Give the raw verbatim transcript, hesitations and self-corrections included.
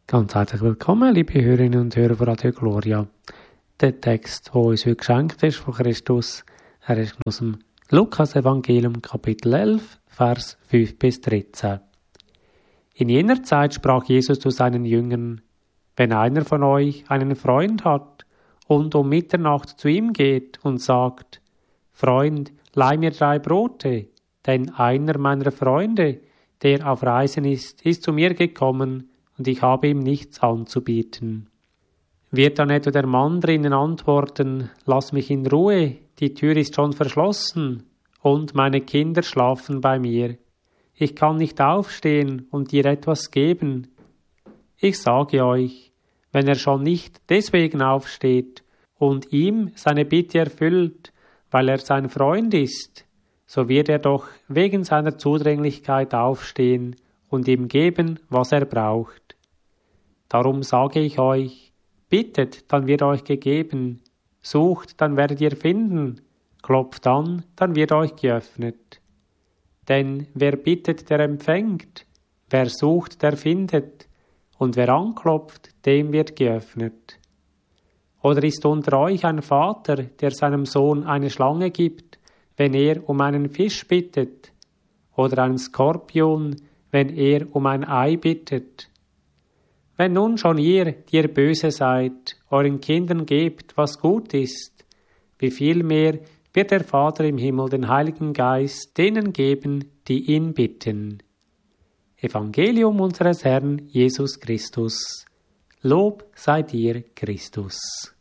Ganz herzlich willkommen, liebe Hörerinnen und Hörer von Radio Gloria. Der Text, der uns heute geschenkt ist von Christus, er ist aus dem Lukas-Evangelium, Kapitel elf, Vers fünf bis dreizehn. In jener Zeit sprach Jesus zu seinen Jüngern: Wenn einer von euch einen Freund hat und um Mitternacht zu ihm geht und sagt: Freund, leih mir drei Brote, denn einer meiner Freunde, der auf Reisen ist, ist zu mir gekommen, und ich habe ihm nichts anzubieten. Wird dann etwa der Mann drinnen antworten: Lass mich in Ruhe, die Tür ist schon verschlossen, und meine Kinder schlafen bei mir. Ich kann nicht aufstehen und dir etwas geben. Ich sage euch, wenn er schon nicht deswegen aufsteht und ihm seine Bitte erfüllt, weil er sein Freund ist, so wird er doch wegen seiner Zudringlichkeit aufstehen und ihm geben, was er braucht. Darum sage ich euch, bittet, dann wird euch gegeben, sucht, dann werdet ihr finden, klopft an, dann wird euch geöffnet. Denn wer bittet, der empfängt, wer sucht, der findet, und wer anklopft, dem wird geöffnet. Oder ist unter euch ein Vater, der seinem Sohn eine Schlange gibt, wenn er um einen Fisch bittet, oder einen Skorpion, wenn er um ein Ei bittet? Wenn nun schon ihr, die ihr böse seid, euren Kindern gebt, was gut ist, wie viel mehr wird der Vater im Himmel den Heiligen Geist denen geben, die ihn bitten. Evangelium unseres Herrn Jesus Christus. Lob sei dir, Christus.